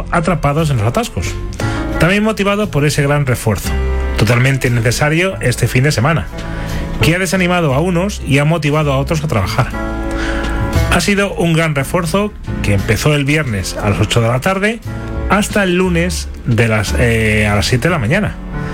atrapados en los atascos. También motivado por ese gran refuerzo, totalmente necesario este fin de semana, que ha desanimado a unos y ha motivado a otros a trabajar. Ha sido un gran refuerzo que empezó el viernes a las 8 de la tarde hasta el lunes a las 7 de la mañana.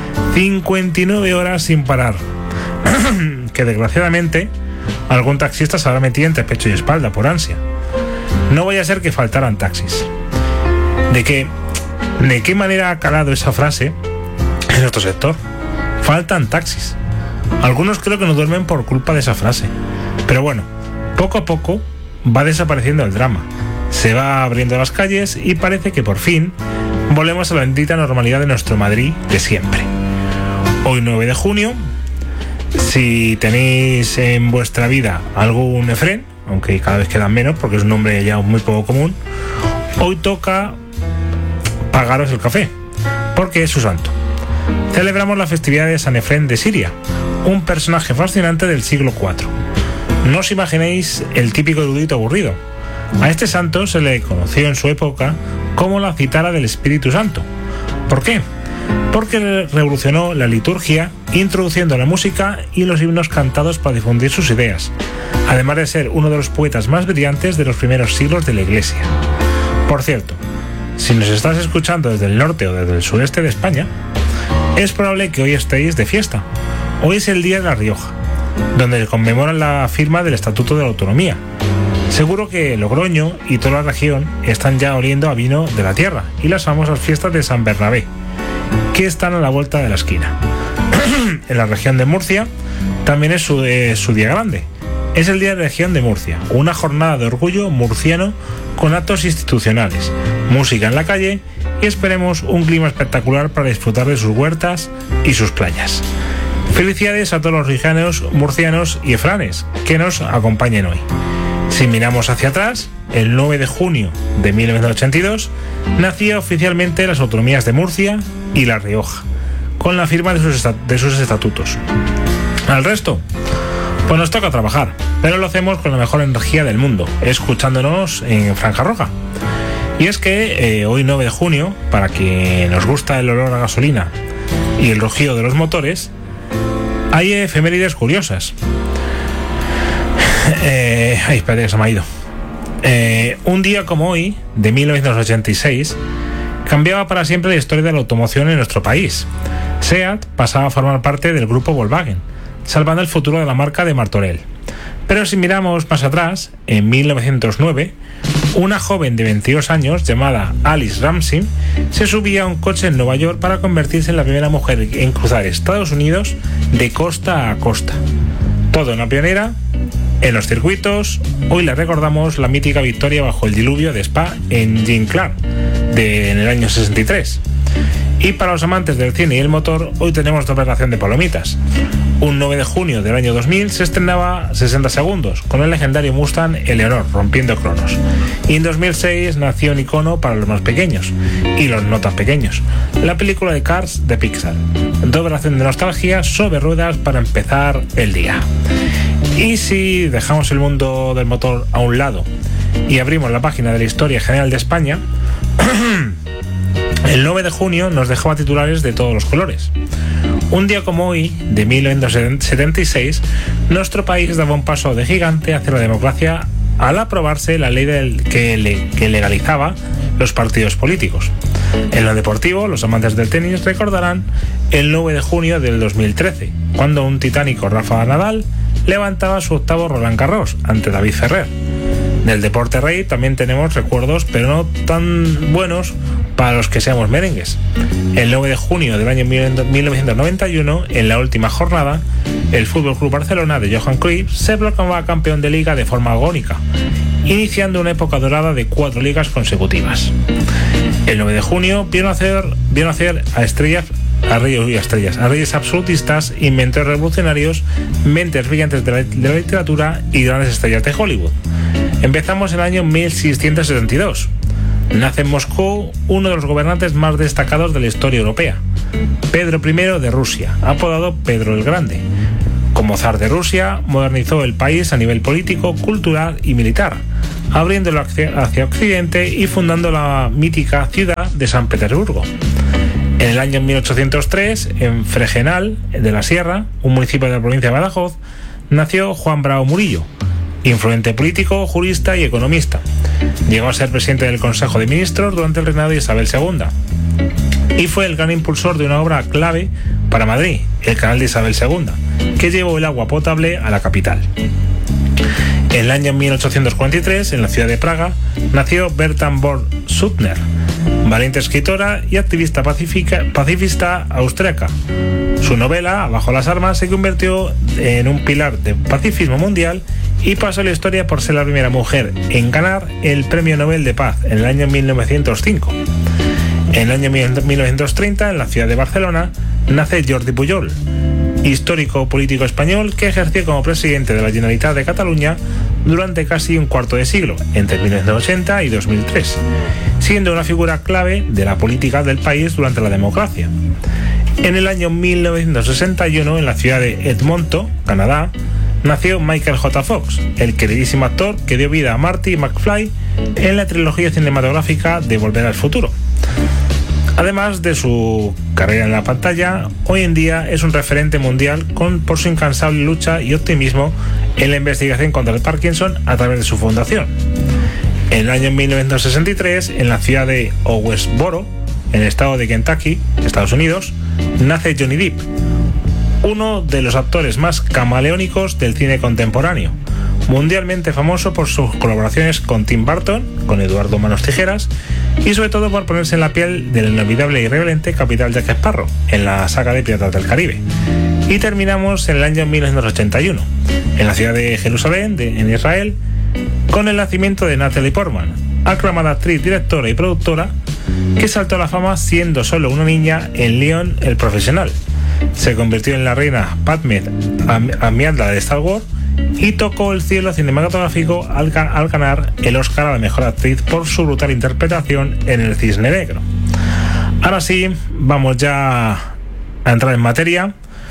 59 horas sin parar. Que desgraciadamente algún taxista se habrá metido entre pecho y espalda por ansia. No vaya a ser que faltaran taxis. ¿De qué manera ha calado esa frase en nuestro sector? Faltan taxis. Algunos creo que no duermen por culpa de esa frase. Pero bueno, poco a poco va desapareciendo el drama. Se va abriendo las calles y parece que por fin volvemos a la bendita normalidad de nuestro Madrid de siempre. Hoy 9 de junio, si tenéis en vuestra vida algún Efrén, aunque cada vez quedan menos porque es un nombre ya muy poco común, hoy toca pagaros el café, porque es su santo. Celebramos la festividad de San Efrén de Siria, un personaje fascinante del siglo IV. No os imaginéis el típico erudito aburrido. A este santo se le conoció en su época como la citara del Espíritu Santo. ¿Por qué? Porque revolucionó la liturgia introduciendo la música y los himnos cantados para difundir sus ideas, además de ser uno de los poetas más brillantes de los primeros siglos de la Iglesia. Por cierto, si nos estás escuchando desde el norte o desde el sureste de España, es probable que hoy estéis de fiesta. Hoy es el Día de La Rioja, donde conmemoran la firma del Estatuto de la Autonomía. Seguro que Logroño y toda la región están ya oliendo a vino de la tierra y las famosas fiestas de San Bernabé, que están a la vuelta de la esquina. En la región de Murcia también es su día grande. Es el Día de la Región de Murcia, una jornada de orgullo murciano con actos institucionales, música en la calle y esperemos un clima espectacular para disfrutar de sus huertas y sus playas. Felicidades a todos los rijanos, murcianos y efranes que nos acompañen hoy. Si miramos hacia atrás, el 9 de junio de 1982 nacía oficialmente las autonomías de Murcia y La Rioja, con la firma de sus estatutos. Al resto, pues nos toca trabajar, pero lo hacemos con la mejor energía del mundo, escuchándonos en Franja Roja. Y es que hoy 9 de junio, para quien nos gusta el olor a gasolina y el rugido de los motores, hay efemérides curiosas. Espérate que se me ha ido. Un día como hoy, de 1986, cambiaba para siempre la historia de la automoción en nuestro país. SEAT pasaba a formar parte del grupo Volkswagen, salvando el futuro de la marca de Martorell. Pero si miramos más atrás, en 1909, una joven de 22 años llamada Alice Ramsey se subía a un coche en Nueva York para convertirse en la primera mujer en cruzar Estados Unidos de costa a costa. Toda una pionera en los circuitos. Hoy la recordamos la mítica victoria bajo el diluvio de Spa en Jim Clark en el año 63. Y para los amantes del cine y el motor, hoy tenemos doble ración de palomitas. Un 9 de junio del año 2000 se estrenaba 60 segundos con el legendario Mustang Eleanor rompiendo cronos. Y en 2006 nació un icono para los más pequeños y los no tan pequeños, la película de Cars de Pixar. Doble ración de nostalgia sobre ruedas para empezar el día. Y si dejamos el mundo del motor a un lado y abrimos la página de la historia general de España, el 9 de junio nos dejaba titulares de todos los colores. Un día como hoy, de 1976, nuestro país daba un paso de gigante hacia la democracia al aprobarse la ley que legalizaba los partidos políticos. En lo deportivo, los amantes del tenis recordarán el 9 de junio del 2013, cuando un titánico Rafa Nadal levantaba su octavo Roland Garros ante David Ferrer. Del deporte rey también tenemos recuerdos, pero no tan buenos para los que seamos merengues. El 9 de junio del año 1991, en la última jornada, el FC Barcelona de Johan Cruyff se proclamaba campeón de liga de forma agónica, iniciando una época dorada de 4 ligas consecutivas. El 9 de junio vio nacer a reyes absolutistas, inventores revolucionarios, mentes brillantes de la literatura y grandes estrellas de Hollywood. Empezamos el año 1672. Nace en Moscú uno de los gobernantes más destacados de la historia europea, Pedro I de Rusia, apodado Pedro el Grande. Como zar de Rusia, modernizó el país a nivel político, cultural y militar, abriéndolo hacia occidente y fundando la mítica ciudad de San Petersburgo. En el año 1803, en Fregenal de la Sierra, un municipio de la provincia de Badajoz, nació Juan Bravo Murillo, influente político, jurista y economista. Llegó a ser presidente del Consejo de Ministros durante el reinado de Isabel II y fue el gran impulsor de una obra clave para Madrid, el Canal de Isabel II, que llevó el agua potable a la capital. En el año 1843, en la ciudad de Praga, nació Berta Born Suttner, valiente escritora y activista pacifista austríaca. Su novela, Bajo las armas, se convirtió en un pilar del pacifismo mundial y pasó a la historia por ser la primera mujer en ganar el Premio Nobel de Paz en el año 1905. En el año 1930, en la ciudad de Barcelona, nace Jordi Pujol, histórico político español que ejerció como presidente de la Generalitat de Cataluña durante casi un cuarto de siglo, entre 1980 y 2003, siendo una figura clave de la política del país durante la democracia. En el año 1961, en la ciudad de Edmonton, Canadá, nació Michael J. Fox, el queridísimo actor que dio vida a Marty McFly en la trilogía cinematográfica de Volver al Futuro. Además de su carrera en la pantalla, hoy en día es un referente mundial por su incansable lucha y optimismo en la investigación contra el Parkinson a través de su fundación. En el año 1963, en la ciudad de Owensboro, en el estado de Kentucky, Estados Unidos, nace Johnny Depp, uno de los actores más camaleónicos del cine contemporáneo, mundialmente famoso por sus colaboraciones con Tim Burton, con Eduardo Manos Tijeras, y sobre todo por ponerse en la piel del inolvidable y irreverente capitán Jack Sparrow en la saga de Piratas del Caribe. Y terminamos en el año 1981, en la ciudad de Jerusalén, en Israel, con el nacimiento de Natalie Portman, aclamada actriz, directora y productora, que saltó a la fama siendo solo una niña en Leon el Profesional. Se convirtió en la reina Padmé Amidala de Star Wars y tocó el cielo cinematográfico al ganar el Oscar a la mejor actriz por su brutal interpretación en El Cisne Negro. Ahora sí, vamos ya a entrar en materia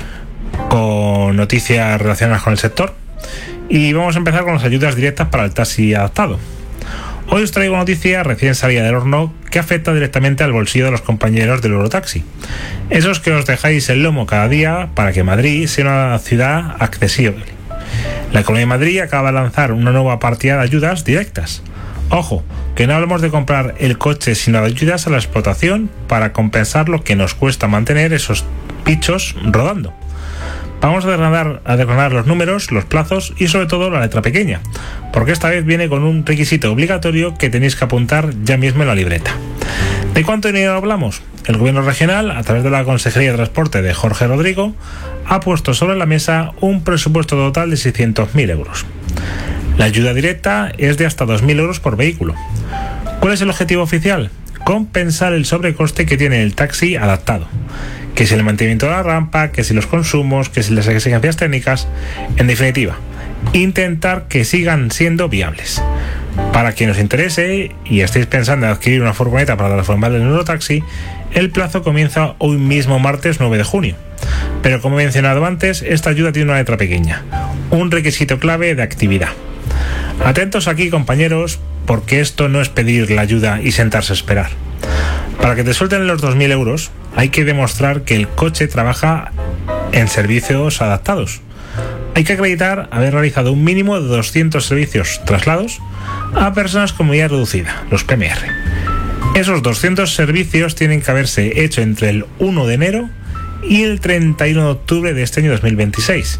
con noticias relacionadas con el sector y vamos a empezar con las ayudas directas para el taxi adaptado. Hoy os traigo noticia recién salida del horno que afecta directamente al bolsillo de los compañeros del Eurotaxi, esos que os dejáis el lomo cada día para que Madrid sea una ciudad accesible. La Comunidad de Madrid acaba de lanzar una nueva partida de ayudas directas. Ojo, que no hablamos de comprar el coche, sino de ayudas a la explotación para compensar lo que nos cuesta mantener esos bichos rodando. Vamos a desgranar los números, los plazos y sobre todo la letra pequeña, porque esta vez viene con un requisito obligatorio que tenéis que apuntar ya mismo en la libreta. ¿De cuánto dinero hablamos? El Gobierno regional, a través de la Consejería de Transporte de Jorge Rodrigo, ha puesto sobre la mesa un presupuesto total de 600.000 euros. La ayuda directa es de hasta 2.000 euros por vehículo. ¿Cuál es el objetivo oficial? Compensar el sobrecoste que tiene el taxi adaptado. Que si el mantenimiento de la rampa, que si los consumos, que si las exigencias técnicas, en definitiva, intentar que sigan siendo viables. Para quien os interese y estéis pensando en adquirir una furgoneta para transformar el Eurotaxi, el plazo comienza hoy mismo martes 9 de junio. Pero como he mencionado antes, esta ayuda tiene una letra pequeña, un requisito clave de actividad. Atentos aquí, compañeros, porque esto no es pedir la ayuda y sentarse a esperar. Para que te suelten los 2.000 euros, hay que demostrar que el coche trabaja en servicios adaptados. Hay que acreditar haber realizado un mínimo de 200 servicios traslados a personas con movilidad reducida, los PMR. Esos 200 servicios tienen que haberse hecho entre el 1 de enero y el 31 de octubre de este año 2026.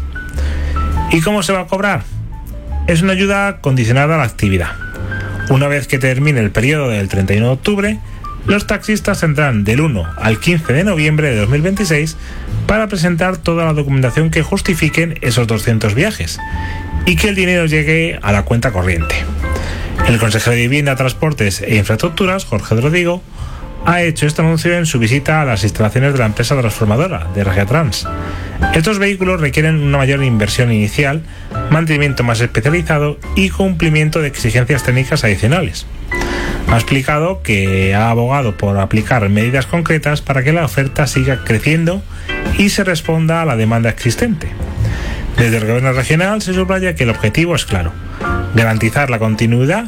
¿Y cómo se va a cobrar? Es una ayuda condicionada a la actividad. Una vez que termine el periodo del 31 de octubre, los taxistas tendrán del 1 al 15 de noviembre de 2026 para presentar toda la documentación que justifiquen esos 200 viajes y que el dinero llegue a la cuenta corriente. El consejero de Vivienda, Transportes e Infraestructuras, Jorge Rodrigo, ha hecho este anuncio en su visita a las instalaciones de la empresa transformadora de Regiatrans. Estos vehículos requieren una mayor inversión inicial, mantenimiento más especializado y cumplimiento de exigencias técnicas adicionales. Ha explicado que ha abogado por aplicar medidas concretas para que la oferta siga creciendo y se responda a la demanda existente. Desde el Gobierno regional se subraya que el objetivo es claro: garantizar la continuidad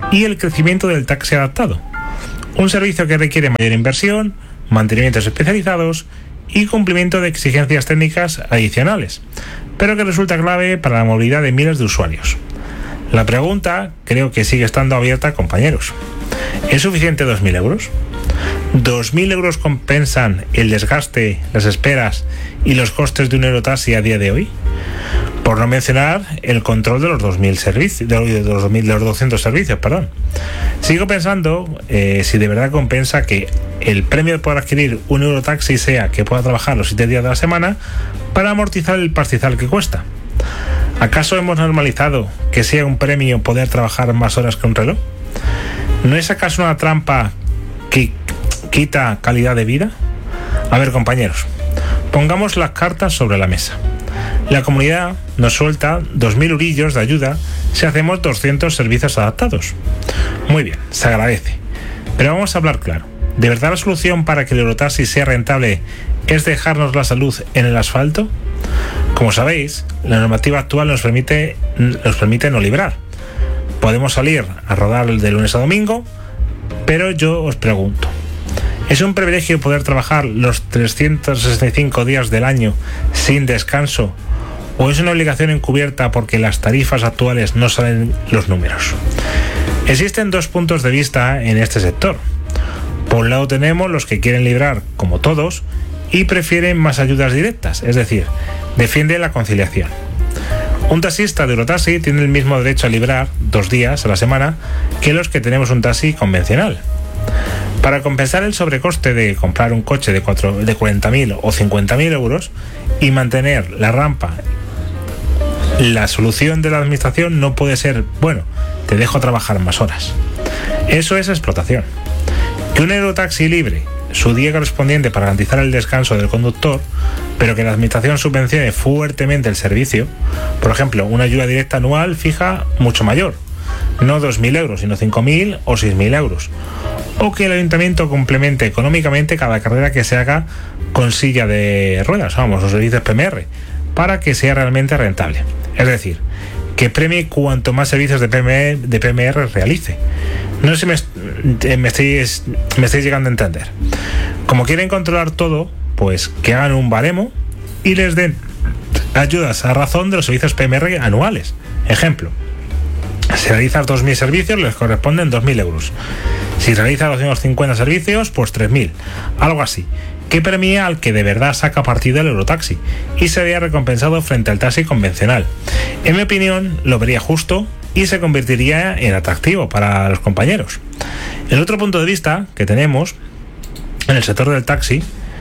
y el crecimiento del taxi adaptado. Un servicio que requiere mayor inversión, mantenimientos especializados y cumplimiento de exigencias técnicas adicionales, pero que resulta clave para la movilidad de miles de usuarios. La pregunta creo que sigue estando abierta, compañeros. ¿Es suficiente 2.000 euros? ¿2.000 euros compensan el desgaste, las esperas y los costes de un Eurotaxi a día de hoy? Por no mencionar el control de los 2.000 servicios, de los 200 servicios, perdón. Sigo pensando si de verdad compensa que el premio por adquirir un Eurotaxi sea que pueda trabajar los 7 días de la semana para amortizar el pastizal que cuesta. ¿Acaso hemos normalizado que sea un premio poder trabajar más horas que un reloj? ¿No es acaso una trampa que quita calidad de vida? A ver, compañeros, pongamos las cartas sobre la mesa. La comunidad nos suelta 2.000 eurillos de ayuda si hacemos 200 servicios adaptados. Muy bien, se agradece. Pero vamos a hablar claro. ¿De verdad la solución para que el Eurotaxi sea rentable es dejarnos la salud en el asfalto? Como sabéis, la normativa actual nos permite no librar. Podemos salir a rodar de lunes a domingo, pero yo os pregunto, ¿es un privilegio poder trabajar los 365 días del año sin descanso o es una obligación encubierta porque las tarifas actuales no salen los números? Existen dos puntos de vista en este sector. Por un lado tenemos los que quieren librar como todos y prefieren más ayudas directas, es decir, defienden la conciliación. Un taxista de Eurotaxi tiene el mismo derecho a librar 2 días a la semana que los que tenemos un taxi convencional. Para compensar el sobrecoste de comprar un coche de 40.000 o 50.000 euros y mantener la rampa, la solución de la administración no puede ser, bueno, te dejo trabajar más horas. Eso es explotación. Que un Eurotaxi libre su día correspondiente para garantizar el descanso del conductor, pero que la administración subvencione fuertemente el servicio, por ejemplo, una ayuda directa anual fija mucho mayor, no 2.000 euros, sino 5.000 o 6.000 euros, o que el ayuntamiento complemente económicamente cada carrera que se haga con silla de ruedas, los servicios PMR, para que sea realmente rentable. Es decir, que premie cuanto más servicios de PMR realice. No sé si me estáis llegando a entender. Como quieren controlar todo, pues que hagan un baremo y les den ayudas a razón de los servicios PMR anuales. Ejemplo, si realizas 2.000 servicios, les corresponden 2.000 euros. Si realizas 250 servicios, pues 3.000. Algo así. Que premia al que de verdad saca partido del Eurotaxi y se vea recompensado frente al taxi convencional. En mi opinión, lo vería justo y se convertiría en atractivo para los compañeros. El otro punto de vista que tenemos en el sector del taxi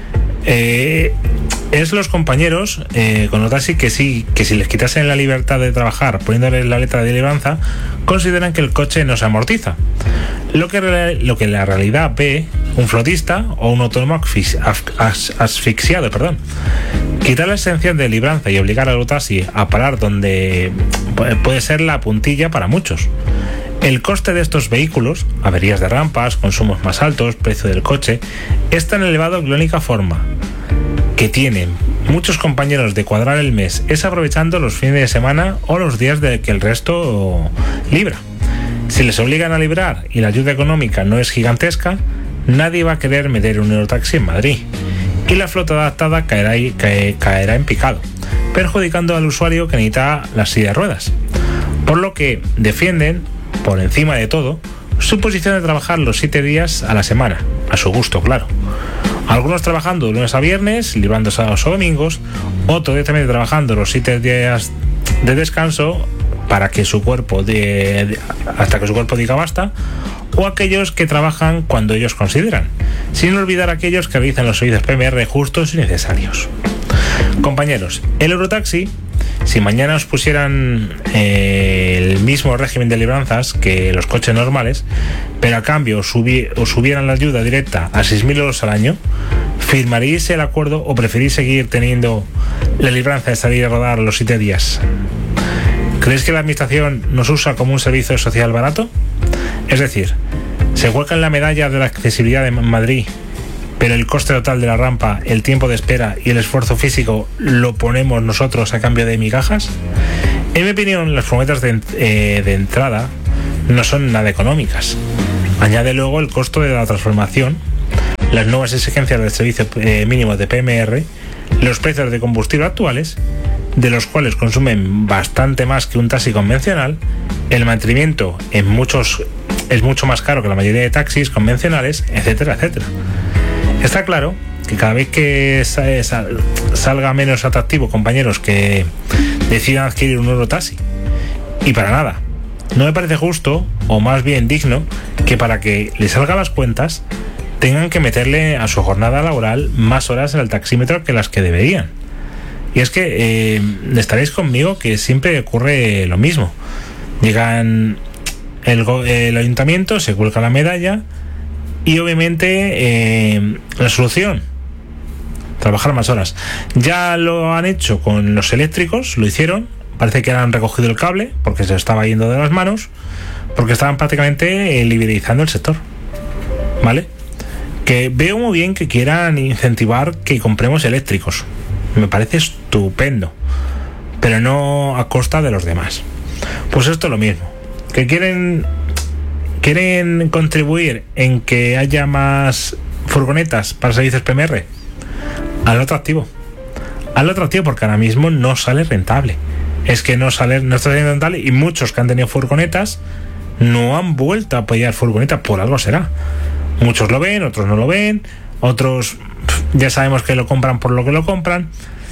es los compañeros con los taxis que si les quitasen la libertad de trabajar poniéndoles la letra de libranza, consideran que el coche no se amortiza. Lo que en la realidad ve un flotista o un autónomo asfixiado. Quitar la exención de libranza y obligar al taxi a parar donde puede ser la puntilla para muchos. El coste de estos vehículos, averías de rampas, consumos más altos, precio del coche, es tan elevado que la única forma que tienen muchos compañeros de cuadrar el mes es aprovechando los fines de semana o los días de que el resto libra. Si les obligan a librar y la ayuda económica no es gigantesca, nadie va a querer meter un Eurotaxi en Madrid y la flota adaptada caerá en picado, perjudicando al usuario que necesita la silla de ruedas. Por lo que defienden, por encima de todo, su posición de trabajar los 7 días a la semana, a su gusto, claro. Algunos trabajando de lunes a viernes, librando sábados o domingos, otros directamente trabajando los 7 días de descanso para que su cuerpo hasta que su cuerpo diga basta, o aquellos que trabajan cuando ellos consideran, sin olvidar aquellos que realizan los servicios PMR justos y necesarios. Compañeros, el Eurotaxi, si mañana os pusieran el mismo régimen de libranzas que los coches normales, pero a cambio os subieran la ayuda directa a 6.000 euros al año, ¿firmaréis el acuerdo o preferís seguir teniendo la libranza de salir a rodar los 7 días? ¿Creéis que la administración nos usa como un servicio social barato? Es decir, ¿se cuelgan la medalla de la accesibilidad de Madrid, pero el coste total de la rampa, el tiempo de espera y el esfuerzo físico lo ponemos nosotros a cambio de migajas? En mi opinión, las promesas de entrada no son nada económicas. Añade luego el costo de la transformación, las nuevas exigencias del servicio mínimo de PMR, los precios de combustible actuales, de los cuales consumen bastante más que un taxi convencional. El mantenimiento es mucho más caro que la mayoría de taxis convencionales, etcétera, etcétera. Está claro que cada vez que salga menos atractivo compañeros que decidan adquirir un nuevo taxi. Y para nada, no me parece justo, o más bien digno, que para que les salgan las cuentas tengan que meterle a su jornada laboral más horas en el taxímetro que las que deberían. Y es que estaréis conmigo que siempre ocurre lo mismo. Llegan el ayuntamiento, se cuelga la medalla y obviamente la solución, trabajar más horas. Ya lo han hecho con los eléctricos, lo hicieron, parece que han recogido el cable porque se estaba yendo de las manos, porque estaban prácticamente liberalizando el sector, ¿vale? Que veo muy bien que quieran incentivar que compremos eléctricos, me parece estupendo, pero no a costa de los demás. Pues esto es lo mismo, que quieren contribuir en que haya más furgonetas para servicios PMR. Al atractivo, porque ahora mismo no sale rentable. Es que no está saliendo rentable, y muchos que han tenido furgonetas no han vuelto a apoyar furgonetas, por algo será. Muchos lo ven, otros no lo ven, otros ya sabemos que lo compran por lo que lo compran.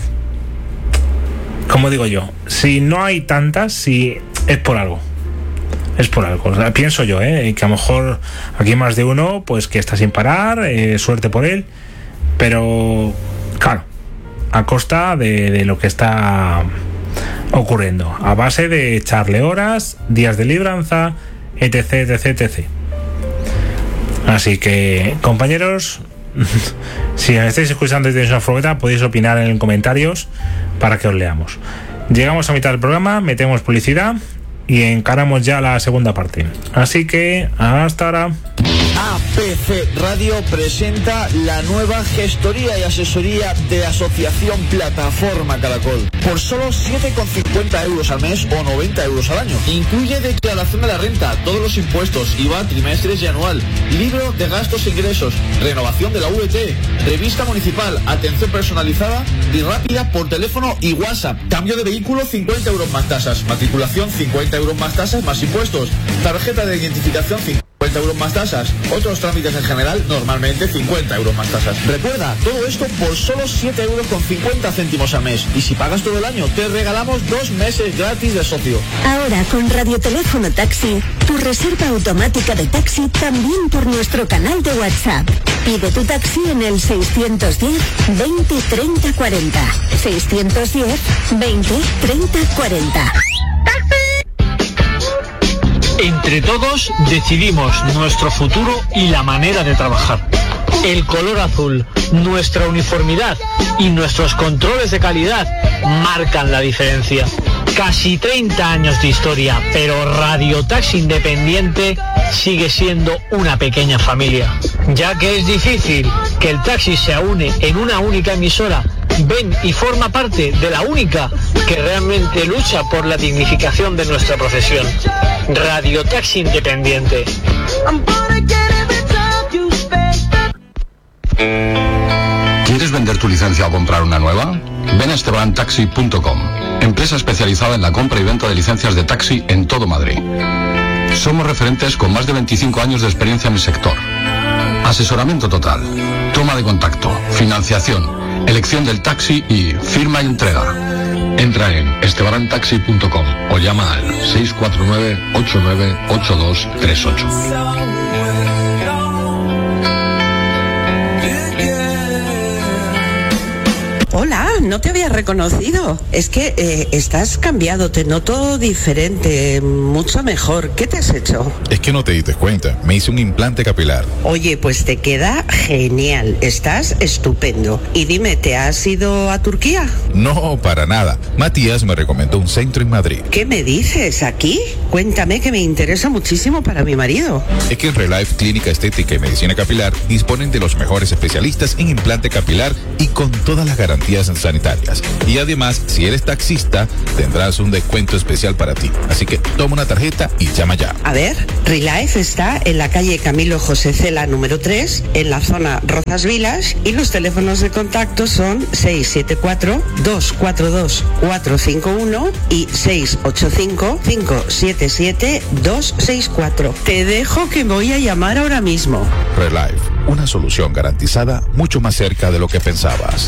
Como digo yo, si no hay tantas, si es por algo. Es por algo, o sea, pienso yo, que a lo mejor aquí hay más de uno pues que está sin parar, suerte por él, pero claro, a costa de lo que está ocurriendo, a base de echarle horas, días de libranza, etc, etc, etc. Así que, compañeros, si me estáis escuchando y tenéis una furgoneta, podéis opinar en comentarios para que os leamos. Llegamos a mitad del programa, metemos publicidad y encaramos ya la segunda parte. Así que hasta ahora. APC Radio presenta la nueva gestoría y asesoría de Asociación Plataforma Caracol. Por solo 7,50 euros al mes o 90 euros al año. Incluye declaración de la renta, todos los impuestos, IVA, trimestres y anual, libro de gastos e ingresos, renovación de la VT, revista municipal, atención personalizada y rápida por teléfono y WhatsApp. Cambio de vehículo, 50 euros más tasas. Matriculación, 50 euros más tasas más impuestos. Tarjeta de identificación, 50 euros más tasas. Otros trámites en general, normalmente 50 euros más tasas. Recuerda, todo esto por solo 7,50 euros al mes. Y si pagas todo el año, te regalamos 2 meses gratis de socio. Ahora con Radioteléfono Taxi, tu reserva automática de taxi también por nuestro canal de WhatsApp. Pide tu taxi en el 610 20 30 40. 610 20 30 40. Entre todos decidimos nuestro futuro y la manera de trabajar. El color azul, nuestra uniformidad y nuestros controles de calidad marcan la diferencia. Casi 30 años de historia, pero Radio Taxi Independiente sigue siendo una pequeña familia. Ya que es difícil que el taxi se une en una única emisora, ven y forma parte de la única que realmente lucha por la dignificación de nuestra profesión. Radio Taxi Independiente. ¿Quieres vender tu licencia o comprar una nueva? Ven a estebantaxi.com, empresa especializada en la compra y venta de licencias de taxi en todo Madrid. Somos referentes con más de 25 años de experiencia en el sector. Asesoramiento total, toma de contacto, financiación, elección del taxi y firma y entrega. Entra en estebantaxi.com o llama al 649-898238. Hola, no te había reconocido. Es que estás cambiado, te noto diferente, mucho mejor. ¿Qué te has hecho? Es que no te diste cuenta, me hice un implante capilar. Oye, pues te queda genial, estás estupendo. Y dime, ¿te has ido a Turquía? No, para nada. Matías me recomendó un centro en Madrid. ¿Qué me dices? ¿Aquí? Cuéntame, que me interesa muchísimo para mi marido. Es que en Relife Clínica Estética y Medicina Capilar disponen de los mejores especialistas en implante capilar y con todas las garantías sanitarias universitarias. Y además, si eres taxista, tendrás un descuento especial para ti. Así que toma una tarjeta y llama ya. A ver, Relife está en la calle Camilo José Cela número 3, en la zona Rozas Vilas, y los teléfonos de contacto son 674-242-451 y 685-577-264. Te dejo que voy a llamar ahora mismo. Relife, una solución garantizada mucho más cerca de lo que pensabas.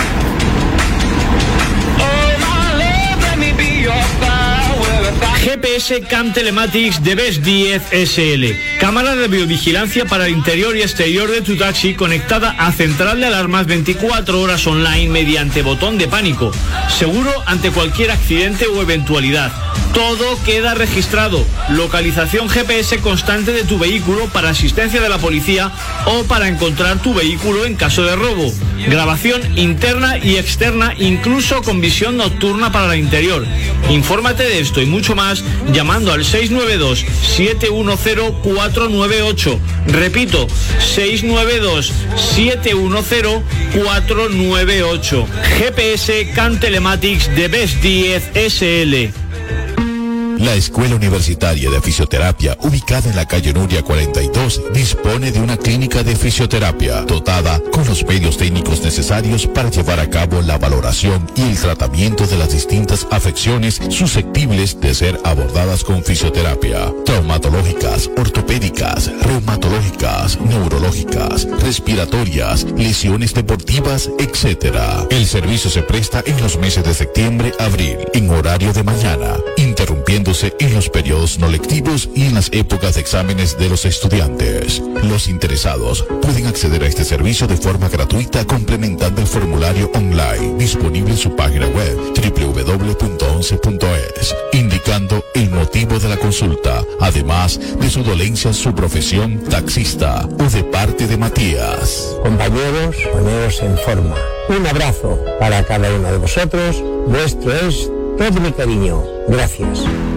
GPS Cam Telematics de Best 10 SL. Cámara de biovigilancia para el interior y exterior de tu taxi conectada a central de alarmas 24 horas online mediante botón de pánico. Seguro ante cualquier accidente o eventualidad. Todo queda registrado. Localización GPS constante de tu vehículo para asistencia de la policía o para encontrar tu vehículo en caso de robo. Grabación interna y externa, incluso con visión nocturna para el interior. Infórmate de esto y mucho más llamando al 692-710-498. Repito, 692-710-498. GPS Cam Telematics de Best 10 SL. La Escuela Universitaria de Fisioterapia, ubicada en la calle Nuria 42, dispone de una clínica de fisioterapia dotada con los medios técnicos necesarios para llevar a cabo la valoración y el tratamiento de las distintas afecciones susceptibles de ser abordadas con fisioterapia: traumatológicas, ortopédicas, reumatológicas, neurológicas, respiratorias, lesiones deportivas, etc. El servicio se presta en los meses de septiembre, abril, en horario de mañana, interrumpiéndose en los periodos no lectivos y en las épocas de exámenes de los estudiantes. Los interesados pueden acceder a este servicio de forma gratuita complementando el formulario online disponible en su página web www.once.es, indicando el motivo de la consulta, además de su dolencia, su profesión, taxista o de parte de Matías. Compañeros, poneros en forma. Un abrazo para cada uno de vosotros. Vuestro es todo mi cariño. Gracias.